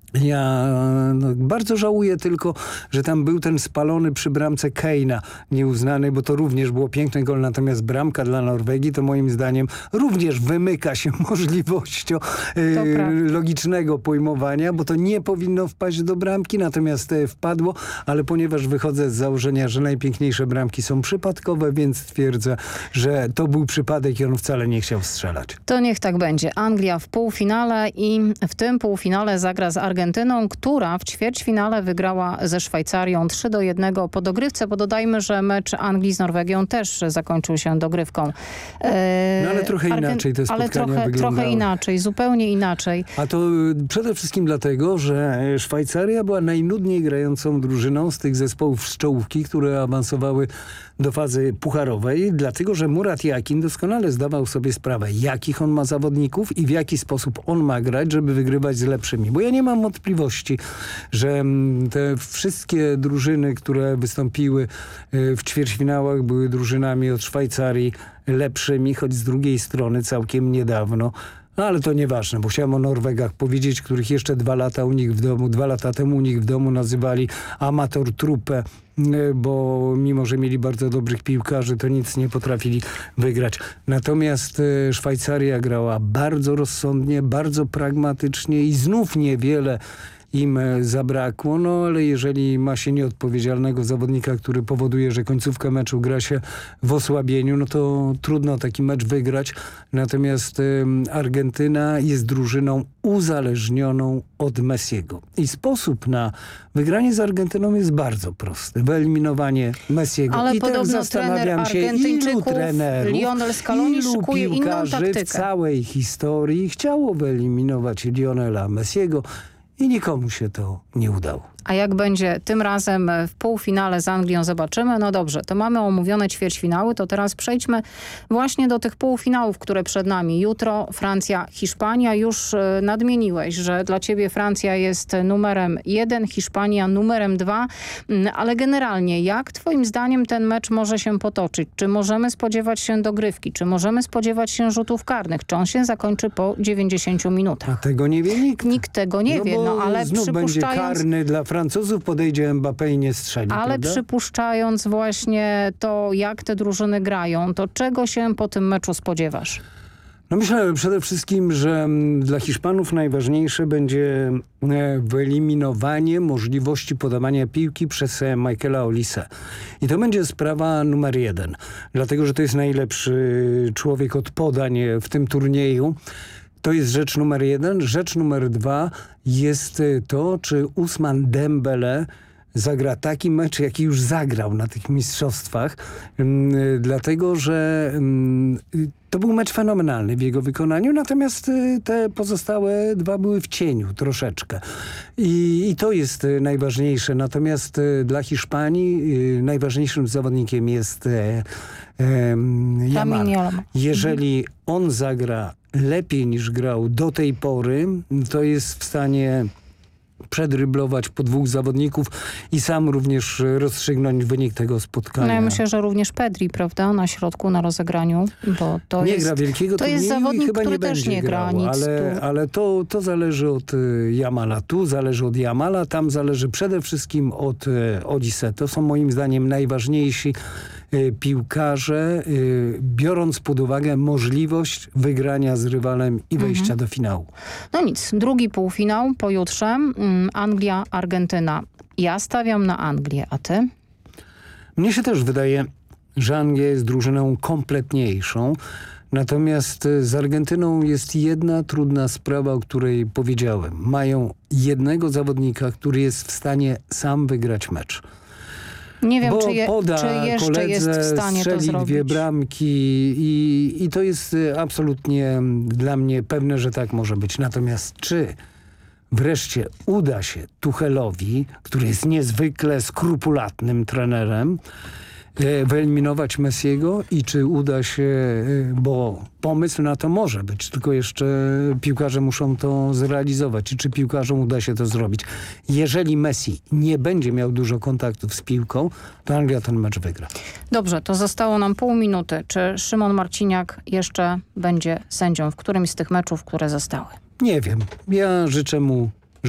Ja bardzo żałuję tylko, że tam był ten spalony przy bramce Kane'a nieuznany, bo to również było piękny gol, natomiast bramka dla Norwegii to moim zdaniem również wymyka się możliwością logicznego pojmowania, bo to nie powinno wpaść do bramki, natomiast wpadło, ale ponieważ wychodzę z założenia, że najpiękniejsze bramki są przypadkowe, więc twierdzę, że to był przypadek i on wcale nie chciał strzelać. To niech tak będzie. Anglia w półfinale i w tym półfinale zagra z Argentyną, która w ćwierćfinale wygrała ze Szwajcarią 3-1 po dogrywce, bo dodajmy, że mecz Anglii z Norwegią też zakończył się dogrywką. No ale trochę inaczej te spotkania wyglądały. Trochę inaczej, zupełnie inaczej. A to przede wszystkim dlatego, że Szwajcaria była najnudniej grającą drużyną z tych zespołów z czołówki, które awansowały do fazy pucharowej, dlatego że Murat Yakin doskonale zdawał sobie sprawę, jakich on ma zawodników i w jaki sposób on ma grać, żeby wygrywać z lepszymi. Bo ja nie mam wątpliwości, że te wszystkie drużyny, które wystąpiły w ćwierćfinałach, były drużynami od Szwajcarii lepszymi, choć z drugiej strony całkiem niedawno. No ale to nieważne, bo chciałem o Norwegach powiedzieć, których jeszcze 2 lata temu u nich w domu nazywali amator trupę, bo mimo, że mieli bardzo dobrych piłkarzy, to nic nie potrafili wygrać. Natomiast Szwajcaria grała bardzo rozsądnie, bardzo pragmatycznie i znów niewiele im zabrakło, no ale jeżeli ma się nieodpowiedzialnego zawodnika, który powoduje, że końcówkę meczu gra się w osłabieniu, no to trudno taki mecz wygrać. Natomiast Argentyna jest drużyną uzależnioną od Messiego. I sposób na wygranie z Argentyną jest bardzo prosty. Wyeliminowanie Messiego. Ale i teraz zastanawiam się, ilu trenerów, Lionel Scaloni szykuje inną piłkarzy taktykę. w całej historii chciało wyeliminować Lionela Messiego i nikomu się to nie udało. A jak będzie tym razem w półfinale z Anglią, zobaczymy. No dobrze, to mamy omówione ćwierćfinały, to teraz przejdźmy właśnie do tych półfinałów, które przed nami. Jutro Francja, Hiszpania. Już nadmieniłeś, że dla ciebie Francja jest numerem 1, Hiszpania numerem 2, ale generalnie jak twoim zdaniem ten mecz może się potoczyć? Czy możemy spodziewać się dogrywki? Czy możemy spodziewać się rzutów karnych? Czy on się zakończy po 90 minutach? A tego nie wie nikt. Nikt tego nie wie, no ale znów będzie karny dla Francuzów, podejdzie Mbappé i nie strzeli. Ale prawda? przypuszczając właśnie to, jak te drużyny grają, to czego się po tym meczu spodziewasz? No myślę przede wszystkim, że dla Hiszpanów najważniejsze będzie wyeliminowanie możliwości podawania piłki przez Michaela Olise. I to będzie sprawa numer 1. Dlatego, że to jest najlepszy człowiek od podań w tym turnieju. To jest rzecz numer 1. Rzecz numer 2 jest to, czy Ousmane Dembele zagra taki mecz, jaki już zagrał na tych mistrzostwach. Dlatego, że to był mecz fenomenalny w jego wykonaniu, natomiast te pozostałe 2 były w cieniu troszeczkę. I to jest najważniejsze. Natomiast dla Hiszpanii najważniejszym zawodnikiem jest Yamal. Jeżeli on zagra lepiej niż grał do tej pory, to jest w stanie przedryblować po 2 zawodników i sam również rozstrzygnąć wynik tego spotkania. No ja myślę, że również Pedri, prawda, na środku, na rozegraniu, bo to nie jest, gra wielkiego to jest zawodnik, chyba który nie też nie gra nic. Ale to zależy od Yamala. Tu zależy od Yamala, tam zależy przede wszystkim od Olise. To są moim zdaniem najważniejsi piłkarze, biorąc pod uwagę możliwość wygrania z rywalem i wejścia do finału. No nic, drugi półfinał pojutrze. Anglia, Argentyna. Ja stawiam na Anglię, a ty? Mnie się też wydaje, że Anglia jest drużyną kompletniejszą. Natomiast z Argentyną jest jedna trudna sprawa, o której powiedziałem. Mają jednego zawodnika, który jest w stanie sam wygrać mecz. Nie wiem, bo czy jeszcze jest w stanie to zrobić. 2 bramki i to jest absolutnie dla mnie pewne, że tak może być. Natomiast czy wreszcie uda się Tuchelowi, który jest niezwykle skrupulatnym trenerem, wyeliminować Messiego i czy uda się, bo pomysł na to może być, tylko jeszcze piłkarze muszą to zrealizować i czy piłkarzom uda się to zrobić. Jeżeli Messi nie będzie miał dużo kontaktów z piłką, to Anglia ten mecz wygra. Dobrze, to zostało nam pół minuty. Czy Szymon Marciniak jeszcze będzie sędzią w którymś z tych meczów, które zostały? Nie wiem. Ja życzę mu